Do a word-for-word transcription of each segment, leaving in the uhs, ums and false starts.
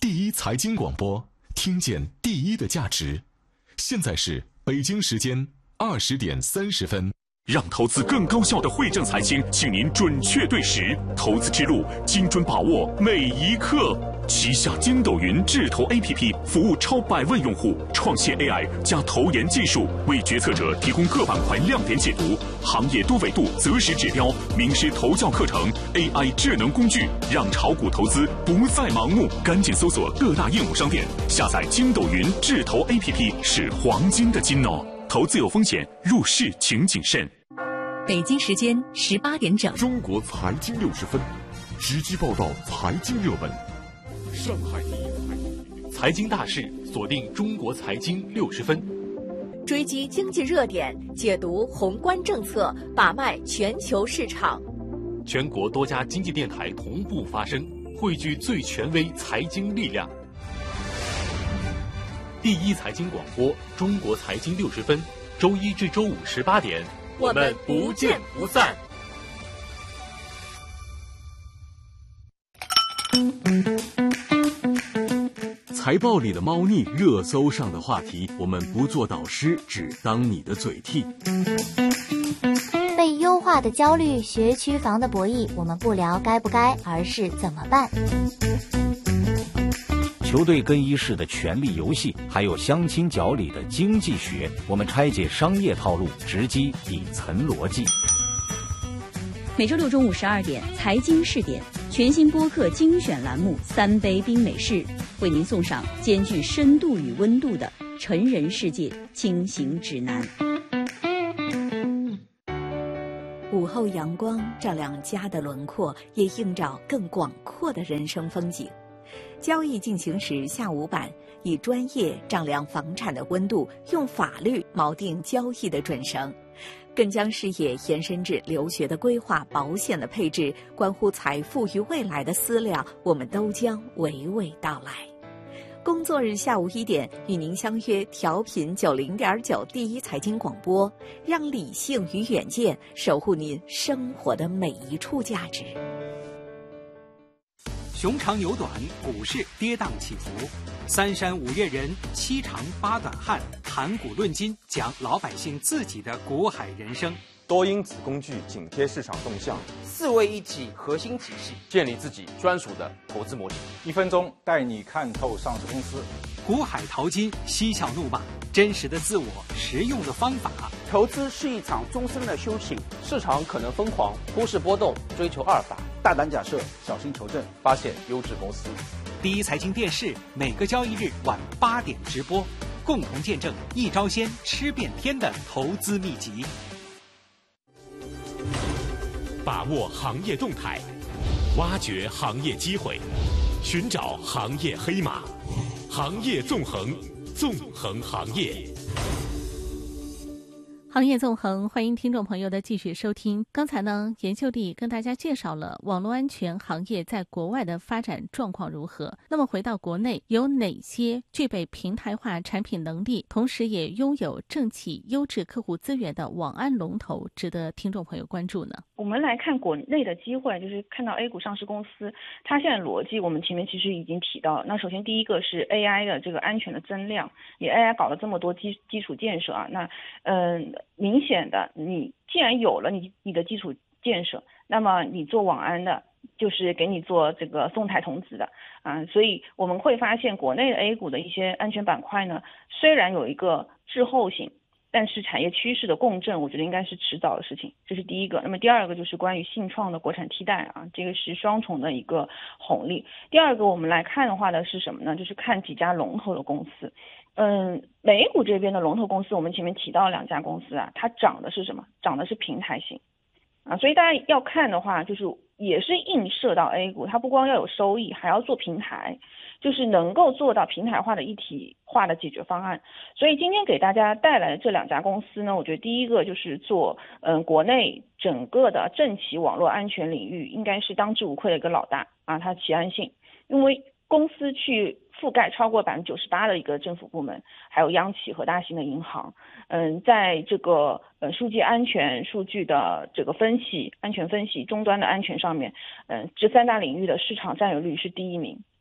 第一财经广播，听见第一的价值。现在是北京时间二十点三十分。 让投资更高效的惠正财经，请您准确对时，投资之路精准把握每一刻。旗下筋斗云智投 A P P 服务超百万用户，创新 A I 加投研技术，为决策者提供各板块亮点解读、行业多维度择时指标、名师投教课程、A I 智能工具，让炒股投资不再盲目。赶紧搜索各大应用商店，下载筋斗云智投 A P P 是黄金的金哦。投资有风险，入市请谨慎。 北京时间十八点整， 中国财经六十分，直击报道财经热门。上海第一财经大事，锁定中国财经六十分， 追击经济热点，解读宏观政策，把脉全球市场。 全国多家经济电台同步发声，汇聚最权威财经力量。第一财经广播，中国财经六十分，周一至周五十八点， 我们不见不散。 财报里的猫腻，热搜上的话题，我们不做导师，只当你的嘴替。 被优化的焦虑，学区房的博弈，我们不聊该不该，而是怎么办。 球队更衣室的权力游戏，还有相亲角里的经济学，我们拆解商业套路，直击底层逻辑。 每周六中午十二点，财经试点全新播客精选栏目《三杯冰美式》，为您送上兼具深度与温度的成人世界轻行指南。午后阳光照亮家的轮廓，也映照更广阔的人生风景。交易进行时下午版，以专业丈量房产的温度，用法律锚定交易的准绳，更将视野延伸至留学的规划、保险的配置，关乎财富与未来的思量，我们都将娓娓道来。工作日下午一点，与您相约调频九零点九第一财经广播，让理性与远见守护您生活的每一处价值。 熊长牛短，股市跌宕起伏，三山五岳人，七长八短汉，谈股论金，讲老百姓自己的股海人生。 多因子工具紧贴市场动向， 四位一体核心体系，建立自己专属的投资模型。 一分钟带你看透上市公司， 股海淘金，嬉笑怒骂，真实的自我，实用的方法。 投资是一场终身的修行，市场可能疯狂，忽视波动，追求阿尔法， 大胆假设，小心求证， 发现优质公司。 第一财经电视每个交易日晚八点直播，共同见证一招鲜吃遍天的投资秘籍。 把握行业动态，挖掘行业机会，寻找行业黑马，行业纵横，纵横行业。 行业纵横，欢迎听众朋友的继续收听。刚才呢，严秀丽跟大家介绍了网络安全行业在国外的发展状况如何。那么回到国内，有哪些具备平台化产品能力，同时也拥有政企优质客户资源的网安龙头，值得听众朋友关注呢？ 我们来看国内的机会，就是看到 A 股上市公司，它现在逻辑我们前面其实已经提到了。那首先第一个是 A I 的这个安全的增量，也 A I 搞了这么多基基础建设啊，那嗯。呃明显的，你既然有了你你的基础建设，那么你做网安的，就是给你做这个送台童子的啊，所以我们会发现国内的 A 股的一些安全板块呢，虽然有一个滞后性，但是产业趋势的共振，我觉得应该是迟早的事情，这是第一个。那么第二个就是关于信创的国产替代啊，这个是双重的一个红利。第二个我们来看的话呢是什么呢？就是看几家龙头的公司。嗯，美股这边的龙头公司，我们前面提到两家公司啊，它涨的是什么？涨的是平台型啊，所以大家要看的话，就是也是映射到 A 股，它不光要有收益，还要做平台，就是能够做到平台化的一体化的解决方案。所以今天给大家带来的这两家公司呢，我觉得第一个就是做嗯国内整个的政企网络安全领域，应该是当之无愧的一个老大啊，它齐安信，因为公司去覆盖超过百分之九十八的一个政府部门，还有央企和大型的银行。嗯，在这个呃数据安全、数据的这个分析、安全分析、终端的安全上面，嗯，这三大领域的市场占有率是第一名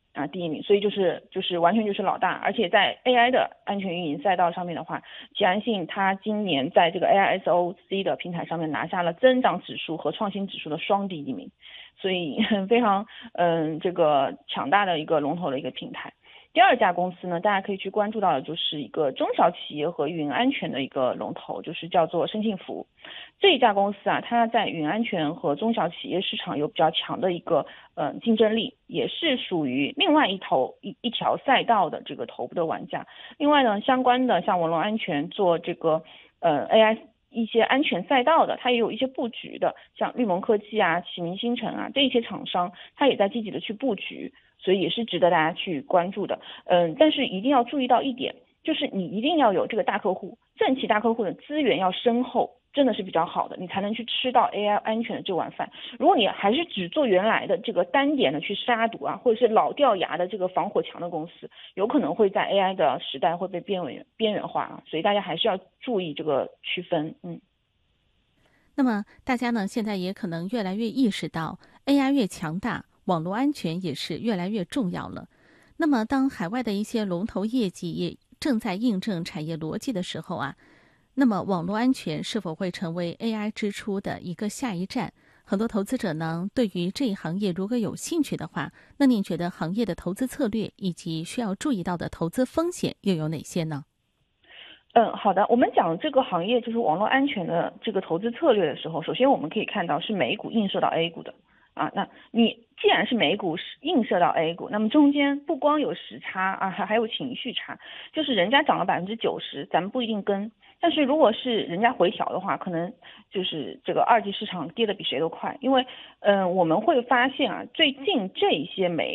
啊，第一名，所以就是就是完全就是老大，而且在 A I 的安全运营赛道上面的话，集安信它今年在这个 A I S O C 的平台上面拿下了增长指数和创新指数的双第一名，所以非常嗯这个强大的一个龙头的一个平台。第二家公司呢，大家可以去关注到的就是一个中小企业和云安全的一个龙头，就是叫做生信服。这一家公司啊，它在云安全和中小企业市场有比较强的一个呃竞争力，也是属于另外一头一一条赛道的这个头部的玩家。另外呢，相关的像网络安全做这个呃 A I 一些安全赛道的，它也有一些布局的，像绿盟科技啊、启明星辰啊这一些厂商，它也在积极的去布局。所以也是值得大家去关注的，嗯，但是一定要注意到一点，就是你一定要有这个大客户，政企大客户的资源要深厚，真的是比较好的，你才能去吃到 A I 安全的这碗饭。如果你还是只做原来的这个单点的去杀毒啊，或者是老掉牙的这个防火墙的公司，有可能会在 A I 的时代会被边缘边缘化啊，所以大家还是要注意这个区分，嗯。 那么大家呢，现在也可能越来越意识到 A I 越强大，网络安全也是越来越重要了。那么当海外的一些龙头业绩也正在印证产业逻辑的时候啊，那么网络安全是否会成为 A I 支出的一个下一站？很多投资者呢，对于这一行业如果有兴趣的话，那您觉得行业的投资策略以及需要注意到的投资风险又有哪些呢？ 嗯，好的。我们讲这个行业就是网络安全的这个投资策略的时候，首先我们可以看到是美股映射到 A 股的。啊，那你既然是美股映射到 A 股，那么中间不光有时差啊，还还有情绪差，就是人家涨了百分之九十，咱们不一定跟，但是如果是人家回调的话，可能就是这个二级市场跌得比谁都快，因为嗯、呃，我们会发现啊，最近这些美